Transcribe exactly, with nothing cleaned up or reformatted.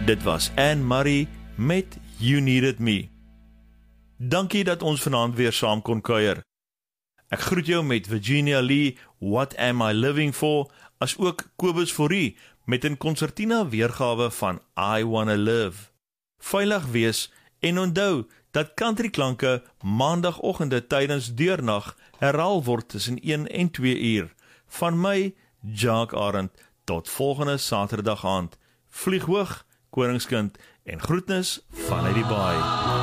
Dit was Anne-Marie met You Needed Me. Dankie dat ons vanaand weer saam kon kuier. Ek groet jou met Virginia Lee, What Am I Living For, as ook Kobus Fourie met 'n konsertina weergawe van I Wanna Live. Veilig wees en onthou dat countryklanke maandagooggende tydens deurnag herhaal word tussen een en twee uur. Van my, Jacques Arend, tot volgende Saterdag aand. Vlieg hoog, koningskind, en groetnis vanuit die baai.